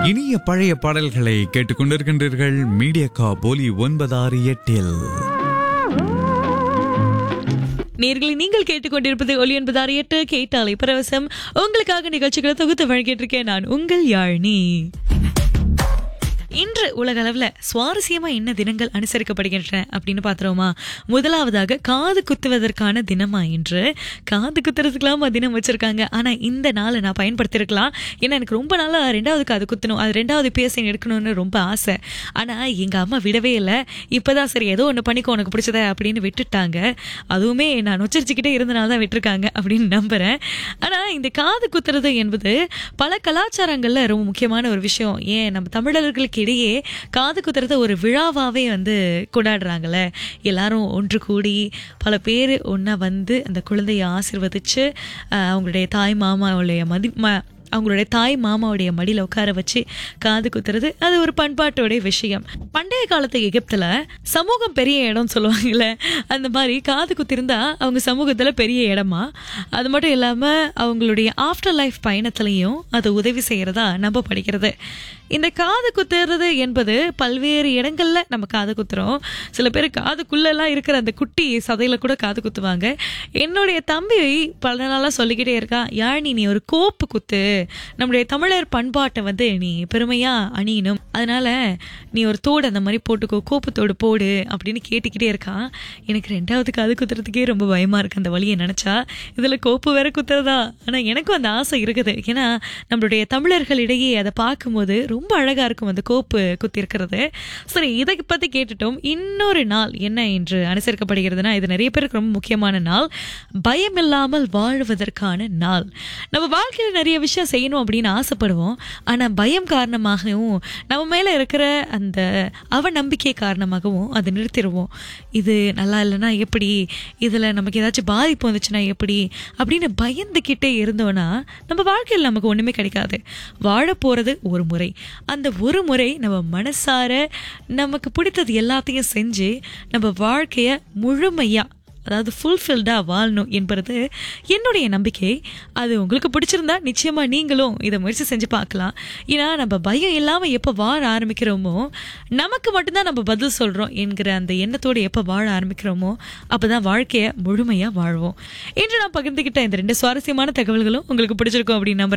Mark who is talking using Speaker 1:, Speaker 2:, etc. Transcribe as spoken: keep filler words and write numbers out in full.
Speaker 1: இனிய பழைய பாடல்களை கேட்டுக்கொண்டிருக்கின்றீர்கள் மீடியா கா போலி ஒன்பதாறு எட்டில்.
Speaker 2: நேர்களை நீங்கள் கேட்டுக்கொண்டிருப்பது ஒலி என்பதாறு எட்டு கேட்டாலை பரவசம். உங்களுக்காக நிகழ்ச்சிகளை தொகுத்து வழங்கிட்டு இருக்கேன் நான் உங்கள் யாழினி. இன்று உலக அளவுல சுவாரஸ்யமா என்ன தினங்கள் அனுசரிக்கப்படுகின்றன அப்படின்னு பாத்துறோமா? முதலாவதாக காது குத்துவதற்கான தினமா இன்று. காது குத்துறதுக்கெல்லாம் தினம் வச்சிருக்காங்க. ஆனா இந்த நாளை நான் பயன்படுத்திருக்கலாம். ஏன்னா எனக்கு ரொம்ப நாளா ரெண்டாவது காது குத்தணும், அது ரெண்டாவது பிஎஸ்ஐ எடுக்கணும்னு ரொம்ப ஆசை. ஆனா எங்க அம்மா விடவே இல்லை. இப்பதான் சரி ஏதோ ஒண்ணு பண்ணிக்கோ உனக்கு பிடிச்சத அப்படின்னு விட்டுட்டாங்க. அதுவுமே நான் உச்சரிச்சுக்கிட்டே இருந்தனால தான் விட்டுருக்காங்க அப்படின்னு நம்புறேன். ஆனா இந்த காது குத்துறது என்பது பல கலாச்சாரங்கள்ல ரொம்ப முக்கியமான ஒரு விஷயம். ஏன் நம்ம தமிழர்களுக்கு இடையே காது குத்துறத ஒரு விழாவாவே வந்து கொண்டாடுறாங்கல்ல. எல்லாரும் ஒன்று கூடி பல பேர் ஒன்னா வந்து அந்த குழந்தையை ஆசீர்வதிச்சு அவங்களுடைய தாய் மாமாவுடைய மதி அவங்களுடைய தாய் மாமாவுடைய மடியில உட்கார வச்சு காது குத்துறது அது ஒரு பண்பாட்டோடைய விஷயம். பண்டைய காலத்து எகிப்துல சமூகம் பெரிய இடம் சொல்லுவாங்கல்ல, அந்த மாதிரி காது குத்திருந்தா அவங்க சமூகத்துல பெரிய இடமா. அது மட்டும் இல்லாம அவங்களுடைய ஆஃப்டர் லைஃப் பயணத்திலையும் அது உதவி செய்யறதா நம்ப படிக்கிறது. இந்த காது குத்துறது என்பது பல்வேறு இடங்கள்ல நம்ம காது குத்துறோம். சில பேர் காதுக்குள்ளெல்லாம் இருக்கிற அந்த குட்டி சதையில கூட காது குத்துவாங்க. என்னுடைய தம்பி பல நாளா சொல்லிக்கிட்டே இருக்கான், யாழினி நீ ஒரு கோப்பு குத்து, நம்முடைய தமிழர் பண்பாட்டை வந்து நீ பெருமையா அணியணும், அதனால நீ ஒரு தோடு அந்த மாதிரி போட்டுக்கோ, கோப்பு தோடு போடு அப்படின்னு கேட்டுக்கிட்டே இருக்கான். எனக்கு ரெண்டாவது காது குத்துறதுக்கே ரொம்ப பயமா இருக்கு அந்த வழியை நினைச்சா. இதுல கோப்பு வேற குத்துறதா? ஆனா எனக்கும் அந்த ஆசை இருக்குது. ஏன்னா நம்மளுடைய தமிழர்களிடையே அதை பார்க்கும்போது ரொம்ப அழகா இருக்கும் அந்த கோப்பு குத்தி இருக்கிறது. சரி, இதை பத்தி கேட்டுட்டோம். இன்னொரு நாள் என்ன என்று அனுசரிக்கப்படுகிறதுனா, இது நிறைய பேருக்கு ரொம்ப முக்கியமான நாள், பயம் இல்லாமல் வாழ்வதற்கான நாள். நம்ம வாழ்க்கையில நிறைய விஷயம் செய்யணும் அப்படின்னு ஆசைப்படுவோம். ஆனா பயம் காரணமாகவும் நம்ம மேல இருக்கிற அந்த அவநம்பிக்கை காரணமாகவும் அதை நிறுத்திடுவோம். இது நல்லா இல்லைன்னா எப்படி, இதுல நமக்கு ஏதாச்சும் பாதிப்பு வந்துச்சுன்னா எப்படி அப்படின்னு பயந்துகிட்டே இருந்தோம்னா நம்ம வாழ்க்கையில் நமக்கு ஒண்ணுமே கிடைக்காது. வாழ போறது ஒரு முறை. அந்த ஒரு முறை நம்ம மனசார நமக்கு பிடித்தது எல்லாத்தையும் செஞ்சு நம்ம வாழ்க்கைய முழுமையா, அதாவது ஃபுல்ஃபில்டா வாழணும் என்பது என்னுடைய நம்பிக்கை. அது உங்களுக்கு பிடிச்சிருந்தா நிச்சயமா நீங்களும் இதை முயற்சி செஞ்சு பார்க்கலாம். ஏன்னா நம்ம பயம் இல்லாம எப்ப வாழ ஆரம்பிக்கிறோமோ, நமக்கு மட்டும்தான் நம்ம பதில் சொல்றோம் என்கிற அந்த எண்ணத்தோடு எப்ப வாழ ஆரம்பிக்கிறோமோ அப்பதான் வாழ்க்கைய முழுமையா வாழ்வோம். இன்று நான் பகிர்ந்துகிட்ட இந்த ரெண்டு சுவாரஸ்யமான தகவல்களும் உங்களுக்கு பிடிச்சிருக்கும் அப்படின்னு நம்புறேன்.